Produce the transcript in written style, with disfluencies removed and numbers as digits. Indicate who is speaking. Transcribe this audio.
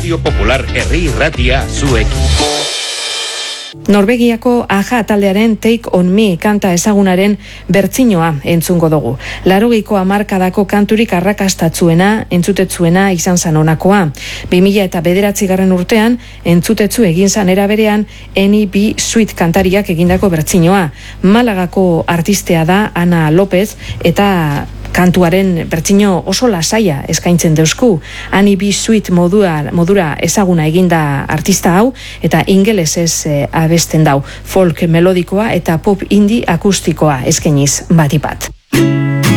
Speaker 1: Radio Popular Herri Irratia zuek.
Speaker 2: Norvegiako Aja taldearen Take on Me kanta ezagunaren bertsinoa entzungo dugu. 80ko hamarkadako kanturik arrakastatzuena, entzutetzuena izan zan honakoa. 2009 urtean entzutetzu egin zan era berean Eni B. Sweet kantariak egindako bertsinoa. Malagako artistea da Ana López eta kantuaren bertsino oso lasaia eskaintzen deusku. Annie B. Sweet modura ezaguna eginda artista hau eta ingelesez abesten dau. Folk melodikoa eta pop indie akustikoa eskainiz batipat.